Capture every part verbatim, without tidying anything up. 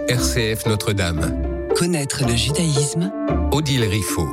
R C F Notre-Dame. Connaître le judaïsme. Odile Riffaut.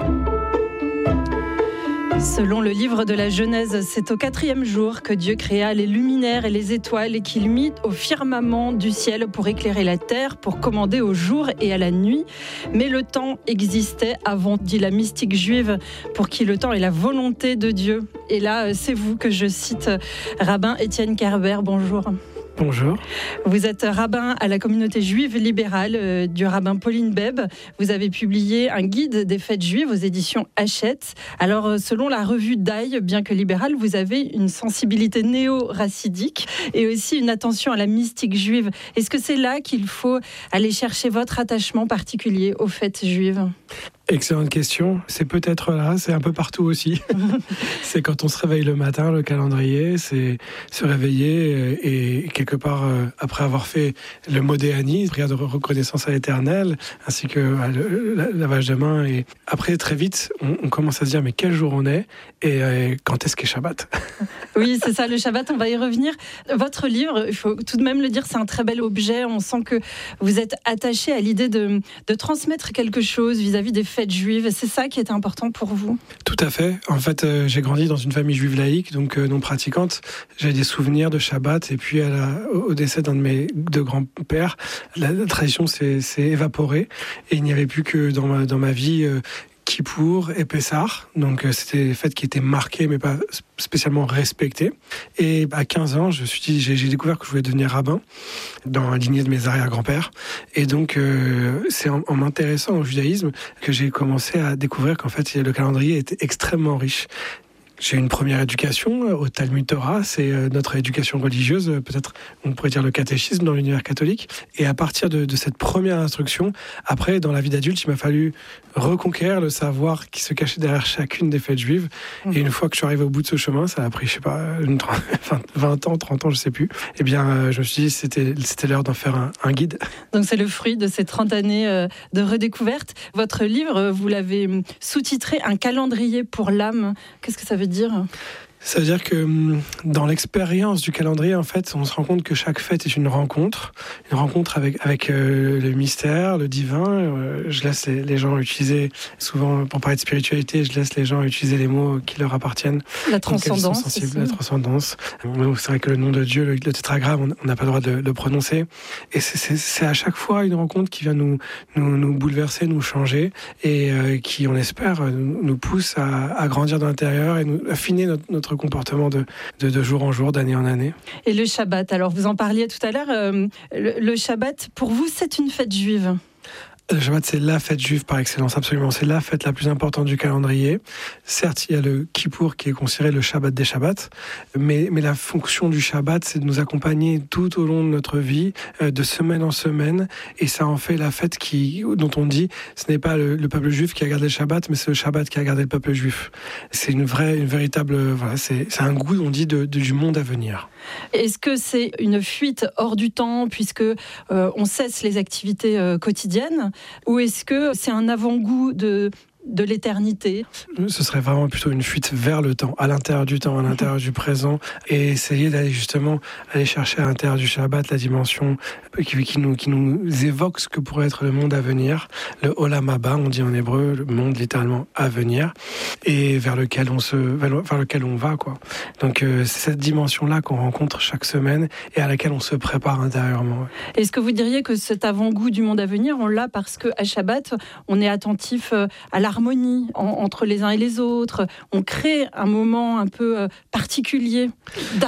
Selon le livre de la Genèse, c'est au quatrième jour que Dieu créa les luminaires et les étoiles et qu'il mit au firmament du ciel pour éclairer la terre, pour commander au jour et à la nuit. Mais le temps existait avant, dit la mystique juive, pour qui le temps est la volonté de Dieu. Et là, c'est vous que je cite, rabbin Étienne Kerber. Bonjour. Bonjour. Vous êtes rabbin à la communauté juive libérale euh, du rabbin Pauline Beb. Vous avez publié un guide des fêtes juives aux éditions Hachette. Alors, euh, selon la revue Daï, bien que libérale, vous avez une sensibilité néo-racidique et aussi une attention à la mystique juive. Est-ce que c'est là qu'il faut aller chercher votre attachement particulier aux fêtes juives ? Excellente question. C'est peut-être là, c'est un peu partout aussi. C'est quand on se réveille le matin, le calendrier, c'est se réveiller et quelque part, après avoir fait le Modéani, prière de reconnaissance à l'Éternel, ainsi que le lavage de mains. Et après, très vite, on, on commence à se dire, mais quel jour on est et quand est-ce qu'est Shabbat ? Oui, c'est ça, le Shabbat, on va y revenir. Votre livre, il faut tout de même le dire, c'est un très bel objet. On sent que vous êtes attaché à l'idée de, de transmettre quelque chose vis-à-vis des fêtes juives. C'est ça qui est important pour vous ? Tout à fait. En fait, euh, j'ai grandi dans une famille juive laïque, donc euh, non pratiquante. J'ai des souvenirs de Shabbat. Et puis, à la, au décès d'un de mes deux grands-pères, la, la tradition s'est, s'est évaporée. Et il n'y avait plus que dans ma, dans ma vie... Euh, Kippour et Pessah, donc euh, c'était des fêtes qui étaient marquées mais pas spécialement respectées. Et à quinze ans, je suis dit, j'ai, j'ai découvert que je voulais devenir rabbin dans la lignée de mes arrière-grands-pères. Et donc euh, c'est en, en m'intéressant au judaïsme que j'ai commencé à découvrir qu'en fait le calendrier était extrêmement riche. J'ai eu une première éducation au Talmud Torah, c'est notre éducation religieuse, peut-être on pourrait dire le catéchisme dans l'univers catholique. Et à partir de, de cette première instruction, après, dans la vie d'adulte, il m'a fallu reconquérir le savoir qui se cachait derrière chacune des fêtes juives. Mmh. Et une fois que je suis arrivé au bout de ce chemin, ça a pris, je sais pas, une trente, vingt ans, trente ans, je sais plus. Eh bien, je me suis dit, c'était, c'était l'heure d'en faire un, un guide. Donc c'est le fruit de ces trente années de redécouverte. Votre livre, vous l'avez sous-titré « Un calendrier pour l'âme ». Qu'est-ce que ça veut dire ? Ça veut dire que dans l'expérience du calendrier, en fait, on se rend compte que chaque fête est une rencontre, une rencontre avec avec euh, le mystère, le divin. Euh, je laisse les, les gens utiliser, souvent pour parler de spiritualité, je laisse les gens utiliser les mots qui leur appartiennent. La transcendance. Sensibles, la transcendance. C'est vrai que le nom de Dieu, le, le tétragramme, on n'a pas le droit de le, le prononcer. Et c'est, c'est, c'est à chaque fois une rencontre qui vient nous nous, nous bouleverser, nous changer, et euh, qui, on espère, nous, nous pousse à, à grandir de l'intérieur et nous affiner notre, notre comportement de, de, de jour en jour, d'année en année. Et le Shabbat, alors vous en parliez tout à l'heure, euh, le, le Shabbat, pour vous, c'est une fête juive ? Le Shabbat, c'est la fête juive par excellence, absolument. C'est la fête la plus importante du calendrier. Certes, il y a le Kippour qui est considéré le Shabbat des Shabbats, mais, mais la fonction du Shabbat, c'est de nous accompagner tout au long de notre vie, euh, de semaine en semaine, et ça en fait la fête qui, dont on dit, ce n'est pas le, le peuple juif qui a gardé le Shabbat, mais c'est le Shabbat qui a gardé le peuple juif. C'est une vraie, une véritable, voilà, c'est, c'est un goût, on dit, de, de, du monde à venir. Est-ce que c'est une fuite hors du temps, puisque euh, on cesse les activités euh, quotidiennes ? Ou est-ce que c'est un avant-goût de, de l'éternité ? Ce serait vraiment plutôt une fuite vers le temps, à l'intérieur du temps, à l'intérieur du présent, et essayer d'aller justement aller chercher à l'intérieur du Shabbat la dimension qui, qui, nous, qui nous évoque ce que pourrait être le monde à venir, le Olam Haba, on dit en hébreu, le monde littéralement à venir, et vers lequel on, se, vers lequel on va, quoi. Donc euh, c'est cette dimension-là qu'on rencontre chaque semaine et à laquelle on se prépare intérieurement. Est-ce que vous diriez que cet avant-goût du monde à venir, on l'a parce qu'à Shabbat, on est attentif à l'harmonie en, entre les uns et les autres, on crée un moment un peu particulier d'harmonie ?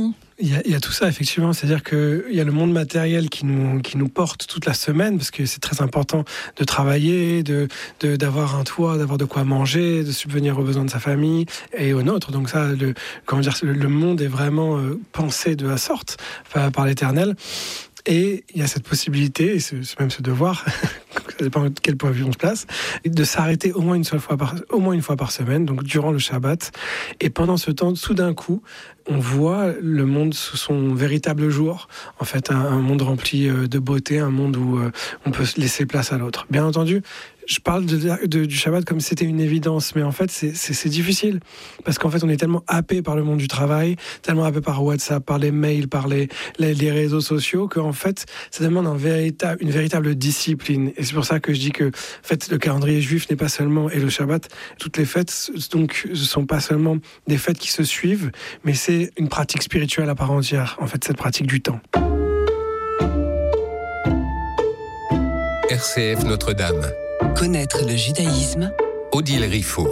Il y, a, il y a tout ça, effectivement. C'est-à-dire qu'il y a le monde matériel qui nous, qui nous porte toute la semaine, parce que c'est très important de travailler, de, de, d'avoir un toit, d'avoir de quoi manger, de subvenir aux besoins de sa famille et aux nôtres. Donc ça, le, comment dire, le, le monde est vraiment euh, pensé de la sorte par, par l'Éternel. Et il y a cette possibilité, et c'est, c'est même ce devoir, ça dépend de quel point de vue on se place, de s'arrêter au moins une seule fois par, au moins une fois par semaine, donc durant le Shabbat. Et pendant ce temps, tout d'un coup, on voit le monde sous son véritable jour. En fait, un, un monde rempli de beauté, un monde où on peut laisser place à l'autre. Bien entendu, je parle de, de, du Shabbat comme si c'était une évidence, mais en fait, c'est, c'est, c'est difficile. Parce qu'en fait, on est tellement happé par le monde du travail, tellement happé par WhatsApp, par les mails, par les, les, les réseaux sociaux, qu'en fait, ça demande un véritable, une véritable discipline. Et c'est pour ça que je dis que, en fait, le calendrier juif n'est pas seulement, et le Shabbat, toutes les fêtes, donc, ce sont pas seulement des fêtes qui se suivent, mais c'est une pratique spirituelle à part entière, en fait, cette pratique du temps. R C F Notre-Dame. Connaître le judaïsme. Odile Riffaut.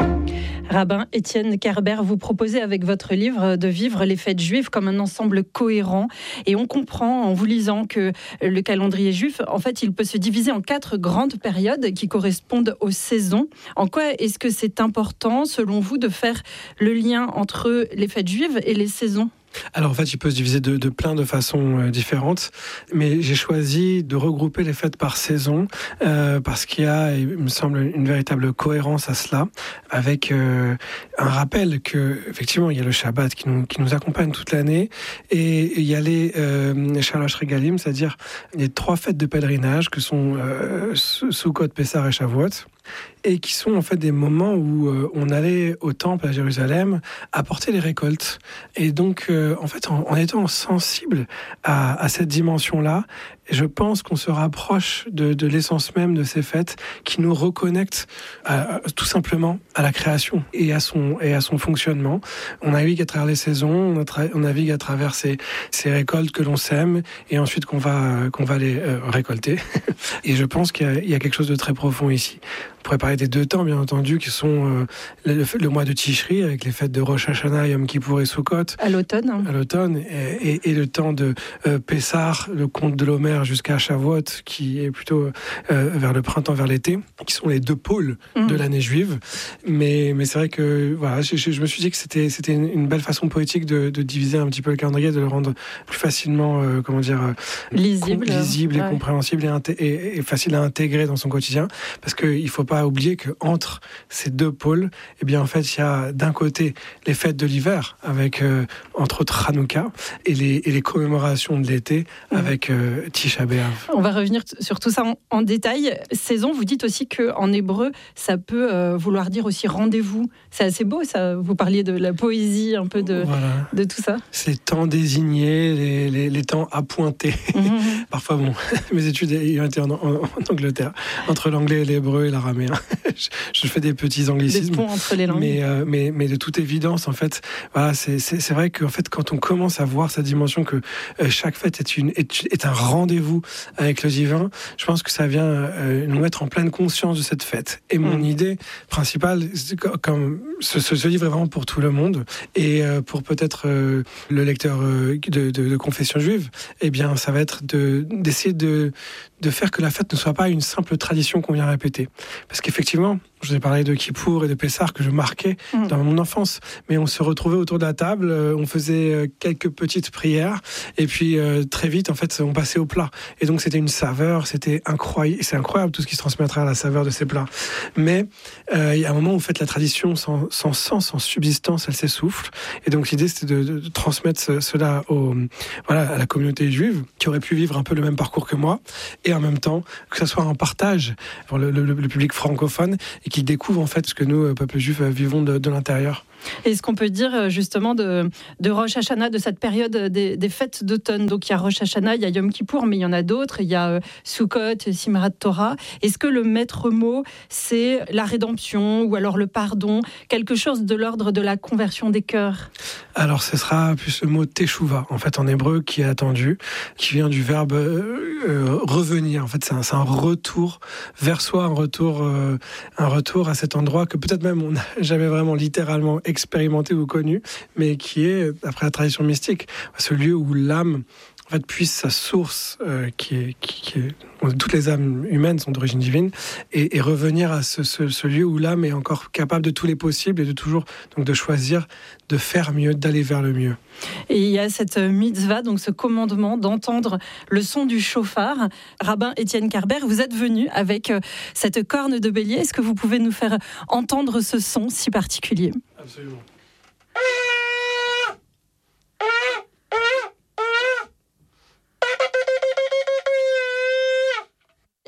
Rabbin Étienne Kerber, vous proposez avec votre livre de vivre les fêtes juives comme un ensemble cohérent. Et on comprend en vous lisant que le calendrier juif, en fait, il peut se diviser en quatre grandes périodes qui correspondent aux saisons. En quoi est-ce que c'est important, selon vous, de faire le lien entre les fêtes juives et les saisons ? Alors en fait, il peut se diviser de, de plein de façons euh, différentes, mais j'ai choisi de regrouper les fêtes par saison euh, parce qu'il y a, il me semble, une véritable cohérence à cela, avec euh, un rappel que effectivement il y a le Shabbat qui nous qui nous accompagne toute l'année et il y a les euh, Shalosh Regalim, c'est-à-dire les trois fêtes de pèlerinage que sont euh, Sukkot, Pessah et Shavuot, et qui sont en fait des moments où euh, on allait au temple à Jérusalem apporter les récoltes. Et donc, euh, en fait, en, en étant sensible à, à cette dimension-là, je pense qu'on se rapproche de, de l'essence même de ces fêtes qui nous reconnectent à, à, tout simplement à la création et à son, et à son fonctionnement. On navigue à travers les saisons, on, tra- on navigue à travers ces, ces récoltes que l'on sème et ensuite qu'on va, qu'on va les euh, récolter. Et je pense qu'il y a, il y a quelque chose de très profond ici. On pourrait parler des deux temps, bien entendu, qui sont euh, le, le mois de Tishri, avec les fêtes de Rosh Hashanah, Yom Kippour et Sukkot. À l'automne. Hein. À l'automne. Et, et, et le temps de euh, Pessah, le conte de l'Homère, jusqu'à Shavuot, qui est plutôt euh, vers le printemps, vers l'été, qui sont les deux pôles mmh. de l'année juive. Mais, mais c'est vrai que voilà, je, je me suis dit que c'était, c'était une belle façon poétique de, de diviser un petit peu le calendrier, de le rendre plus facilement, euh, comment dire, euh, lisible, com- lisible et ouais. compréhensible et, inté- et, et facile à intégrer dans son quotidien. Parce qu'il ne faut pas oublier qu'entre ces deux pôles, eh bien, en fait, il y a d'un côté les fêtes de l'hiver, avec euh, entre autres Hanouka, et les, et les commémorations de l'été, mmh. avec euh, Tisha B'Av. On va revenir t- sur tout ça en, en détail. Saison, vous dites aussi qu'en hébreu, ça peut euh, vouloir dire aussi rendez-vous. C'est assez beau, ça. Vous parliez de la poésie, un peu de, voilà. de tout ça. Ces temps désignés, les, les, les temps appointés. Mmh. Parfois, bon, mes études ont été en, en, en Angleterre, entre l'anglais et l'hébreu et l'araméen. je, je fais des petits anglicismes. Des ponts entre les langues. Mais, euh, mais, mais de toute évidence, en fait, voilà, c'est, c'est, c'est vrai qu'en fait, quand on commence à voir cette dimension que euh, chaque fête est, une, est, est un rendez-vous avec le divin, je pense que ça vient euh, nous mettre en pleine conscience de cette fête. Et mon mmh. idée principale, c'est comme ce, ce, ce livre est vraiment pour tout le monde et euh, pour peut-être euh, le lecteur euh, de, de, de confession juive, eh bien, ça va être de, d'essayer de, de faire que la fête ne soit pas une simple tradition qu'on vient répéter. Parce qu'effectivement, je vous ai parlé de Kippour et de Pessah que je marquais mmh. dans mon enfance, mais on se retrouvait autour de la table, on faisait quelques petites prières et puis euh, très vite, en fait, on passait au plat. Et donc, c'était une saveur, c'était incroyable, c'est incroyable tout ce qui se transmettra à la saveur de ces plats. Mais euh, il y a un moment où, en fait, la tradition sans, sans sens, sans subsistance, elle s'essouffle. Et donc, l'idée, c'était de, de, de transmettre ce, cela au, voilà, à la communauté juive qui aurait pu vivre un peu le même parcours que moi et en même temps que ça soit un partage pour le, le, le public francophone et qu'ils découvrent en fait ce que nous, peuple juif, vivons de, de l'intérieur. Est-ce qu'on peut dire justement de, de Rosh Hashanah, de cette période des, des fêtes d'automne? Donc il y a Rosh Hashanah, il y a Yom Kippour, mais il y en a d'autres. Il y a Sukkot, Simchat Torah. Est-ce que le maître mot, c'est la rédemption ou alors le pardon, quelque chose de l'ordre de la conversion des cœurs? Alors ce sera plus le mot teshuva, en fait en hébreu, qui est attendu, qui vient du verbe euh, revenir. En fait c'est un, c'est un retour vers soi, un retour, euh, un retour à cet endroit que peut-être même on n'a jamais vraiment littéralement expérimenté ou connu, mais qui est, après la tradition mystique, ce lieu où l'âme en fait, puise sa source, euh, qui est, qui, qui est bon, toutes les âmes humaines sont d'origine divine, et, et revenir à ce, ce, ce lieu où l'âme est encore capable de tous les possibles et de toujours donc de choisir de faire mieux, d'aller vers le mieux. Et il y a cette mitzvah, donc ce commandement d'entendre le son du chauffard. Rabbin Étienne Kerber, vous êtes venu avec cette corne de bélier. Est-ce que vous pouvez nous faire entendre ce son si particulier? Absolument.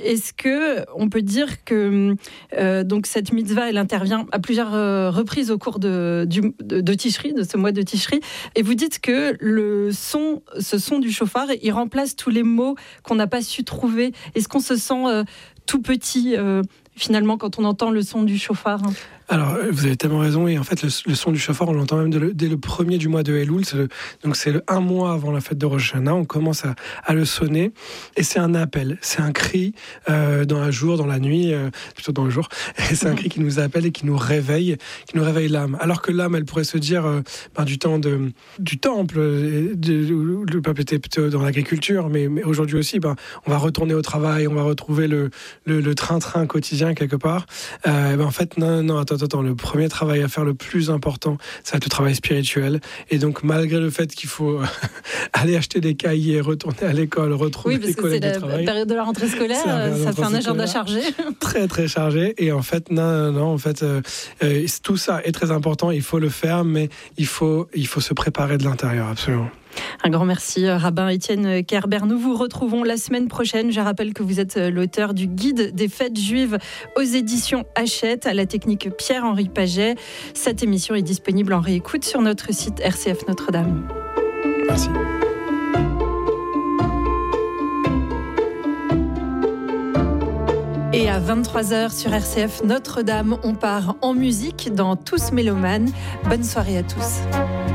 Est-ce que on peut dire que euh, donc cette mitzvah, elle intervient à plusieurs euh, reprises au cours de, du, de, de Tishri, de ce mois de Tishri, et vous dites que le son, ce son du chauffard, il remplace tous les mots qu'on n'a pas su trouver. Est-ce qu'on se sent euh, tout petit euh, finalement quand on entend le son du chauffard? Alors, vous avez tellement raison, et en fait, le, le son du chauffard, on l'entend même de le, dès le premier du mois de Elul, c'est le, donc c'est le un mois avant la fête de Rosh Hashanah, on commence à, à le sonner, et c'est un appel, c'est un cri euh, dans un jour, dans la nuit, euh, plutôt dans le jour, et c'est un cri qui nous appelle et qui nous réveille, qui nous réveille l'âme. Alors que l'âme, elle pourrait se dire, euh, ben, du temps de, du temple, de, de, le peuple était plutôt dans l'agriculture, mais, mais aujourd'hui aussi, ben, on va retourner au travail, on va retrouver le, le, le train-train quotidien quelque part. Euh, ben, en fait, non, non, attends, Attends, le premier travail à faire, le plus important, ça va être le travail spirituel. Et donc, malgré le fait qu'il faut aller acheter des cahiers, retourner à l'école, retrouver oui, les collègues de travail. C'est la période de la rentrée scolaire, ça fait un agenda chargé. Très, très chargé. Et en fait, non, non, non en fait, euh, euh, tout ça est très important. Il faut le faire, mais il faut, il faut se préparer de l'intérieur, absolument. Un grand merci, Rabbin Étienne Kerber. Nous vous retrouvons la semaine prochaine. Je rappelle que vous êtes l'auteur du guide des fêtes juives aux éditions Hachette, à la technique Pierre-Henri Paget. Cette émission est disponible en réécoute sur notre site R C F Notre-Dame. Merci. Et à vingt-trois heures sur R C F Notre-Dame, on part en musique dans Tous Mélomanes. Bonne soirée à tous.